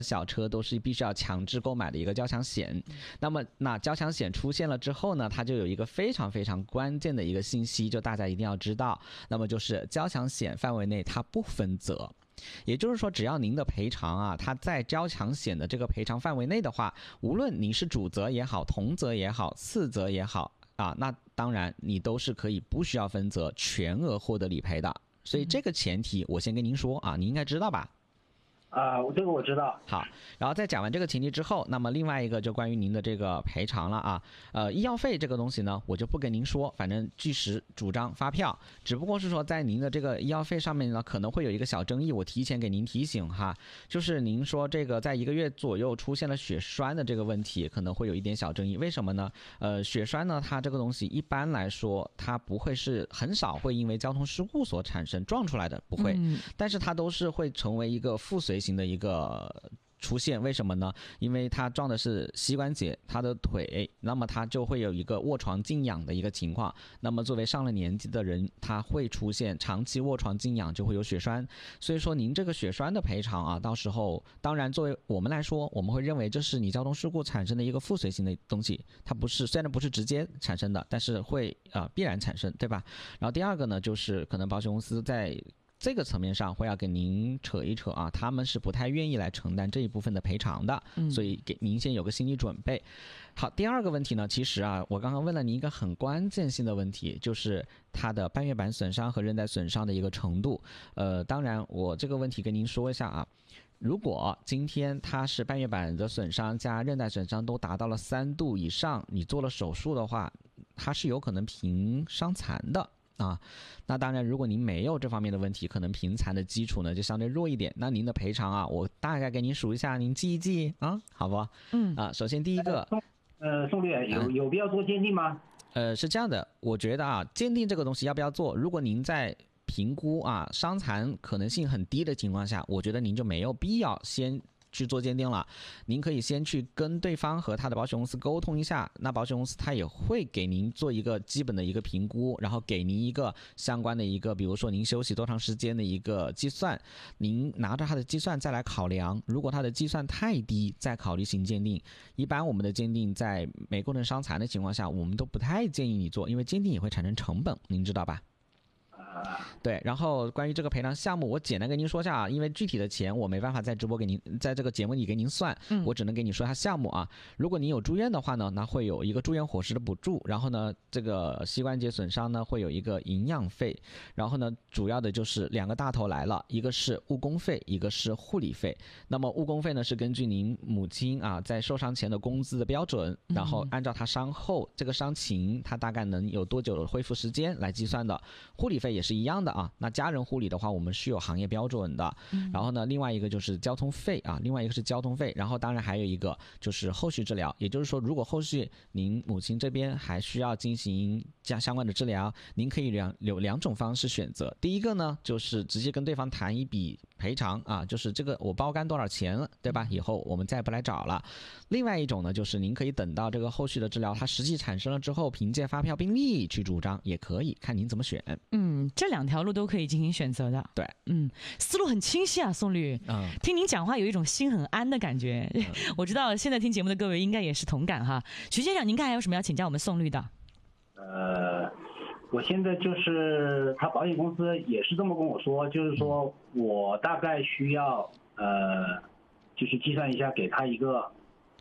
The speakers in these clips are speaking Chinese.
小车都是必须要强制购买的一个交强险。那交强险出现了之后呢，它就有一个非常非常关键的一个信息，就大家一定要知道，那么就是交强险范围内它不分责。也就是说，只要您的赔偿啊，它在交强险的这个赔偿范围内的话，无论你是主责也好，同责也好，次责也好啊，那当然你都是可以不需要分责，全额获得理赔的。所以这个前提我先跟您说啊，您应该知道吧？ 这个我知道。 好，然后在讲完这个前提之后，那么另外一个就关于您的这个赔偿了啊。医药费这个东西呢，我就不跟您说，反正据实主张发票。只不过是说在您的这个医药费上面呢，可能会有一个小争议，我提前给您提醒哈，就是您说这个在1个月左右出现了血栓的这个问题，可能会有一点小争议。为什么呢？血栓呢，它这个东西一般来说，它不会是很少会因为交通事故所产生撞出来的，不会，但是它都是会成为一个附随型的一个出现。为什么呢？因为它撞的是膝关节，他的腿，那么他就会有一个卧床静养的一个情况。那么作为上了年纪的人，他会出现长期卧床静养，就会有血栓。所以说您这个血栓的赔偿啊，到时候当然作为我们来说，我们会认为这是你交通事故产生的一个附随性的东西，它不是，虽然不是直接产生的，但是会必然产生，对吧？然后第二个呢，就是可能保险公司在这个层面上会要跟您扯一扯啊，他们是不太愿意来承担这一部分的赔偿的，所以给您先有个心理准备。好，第二个问题呢，其实啊，我刚刚问了您一个很关键性的问题，就是它的半月板损伤和韧带损伤的一个程度。当然我这个问题跟您说一下啊，如果今天它是半月板的损伤加韧带损伤都达到了3度以上，你做了手术的话，它是有可能评伤残的。那当然如果您没有这方面的问题，可能评残的基础呢就相对弱一点，那您的赔偿啊，我大概给您数一下，您记一记啊，好不？首先第一个， 宋律有必要做鉴定吗？ 是这样的，我觉得啊，鉴定这个东西要不要做，如果您在评估啊伤残可能性很低的情况下，我觉得您就没有必要先去做鉴定了。您可以先去跟对方和他的保险公司沟通一下，那保险公司他也会给您做一个基本的一个评估，然后给您一个相关的一个，比如说您休息多长时间的一个计算，您拿着他的计算再来考量，如果他的计算太低，再考虑行鉴定。一般我们的鉴定在没构成伤残的情况下，我们都不太建议你做，因为鉴定也会产生成本，您知道吧？对，然后关于这个赔偿项目，我简单跟您说一下啊，因为具体的钱我没办法在直播给您，在这个节目里给您算，我只能给你说一下项目啊。如果您有住院的话呢，那会有一个住院伙食的补助，然后呢，这个膝关节损伤呢会有一个营养费，然后呢，主要的就是2个大头来了，一个是误工费，一个是护理费。那么误工费呢是根据您母亲啊在受伤前的工资的标准，然后按照她伤后这个伤情，她大概能有多久的恢复时间来计算的。护理费也是一样的啊，那家人护理的话，我们是有行业标准的。然后呢，另外一个就是交通费啊，然后当然还有一个就是后续治疗，也就是说，如果后续您母亲这边还需要进行相关的治疗，您可以有2种方式选择。第一个呢，就是直接跟对方谈一笔赔偿啊，就是这个我包干多少钱了，对吧？以后我们再也不来找了。另外一种呢，就是您可以等到这个后续的治疗它实际产生了之后，凭借发票病历去主张，也可以，看您怎么选。 这2条路都可以进行选择的。 对， 思路很清晰啊，宋律。听您讲话有一种心很安的感觉。我知道现在听节目的各位应该也是同感哈。徐先生，您看还有什么要请教我们宋律的？ 我现在就是他保险公司也是这么跟我说，就是说我大概需要就是计算一下给他一个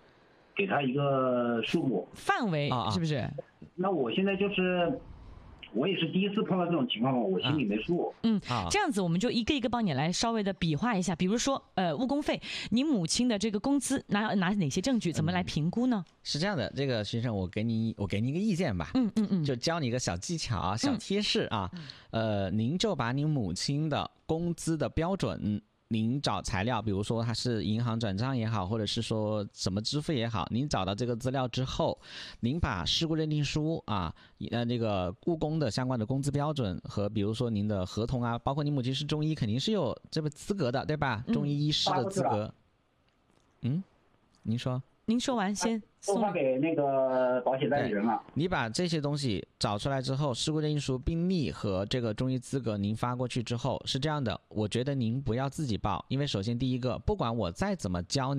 数目范围是不是？ 那我现在就是我也是第一次碰到这种情况，我心里没数。 这样子我们就一个一个帮你来稍微的比划一下，比如说误工费，你母亲的这个工资拿哪些证据，怎么来评估呢？ 是这样的，这个先生，我给你一个意见吧。就教你一个小技巧、小贴士啊。您就把你母亲的工资的标准，您找材料，比如说它是银行转账也好，或者是说什么支付也好，您找到这个资料之后，您把事故认定书啊，那个误工的相关的工资标准和比如说您的合同啊，包括你母亲是中医，肯定是有这个资格的，对吧？中医医师的资格。您说。 您说完先。 都发给那个保险代理人了。 你把这些东西找出来之后，事故认定书、病历和这个中医资格您发过去之后，是这样的，我觉得您不要自己报，因为首先第一个，不管我再怎么教